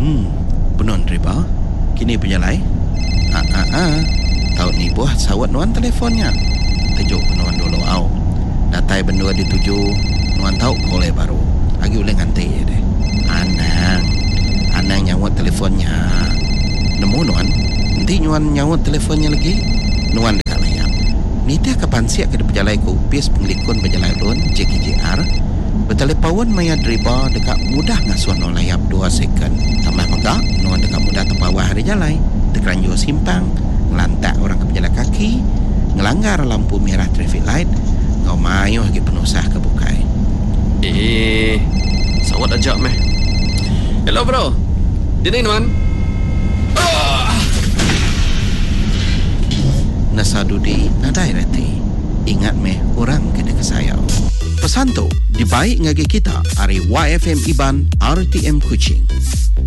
Penon riba. Kini penjalai. Tahu ni buah sawat nuan telefonnya. Tejuk nuan dulu au. Datai bendua dituju nuan tahu kolej baru. Lagi boleh nganti ya deh. Anang nyawat teleponnya. Nemu nuan. Nanti nuan nyawat teleponnya lagi. Nuan dekat layar. Ni dah kapan siap ke penjalai ku upis penglikun penjalai lon JKJR. Bertelepon maya driba dekat mudah ngasuh no layap 2 second. Tambah megak nuan dekat mudah terpawah hari jalai. Terkeranjur simpang, ngelantak orang ke penjalan kaki, ngelanggar lampu merah traffic light, ngau mayuh lagi penusah ke bukai. Sawat ajak meh. Hello bro. Dini nuan. Nasadudi nadai reti. Ingat meh orang kena kesayau. Pesan tu dibaik ngagi kita hari YFM Iban RTM Kuching.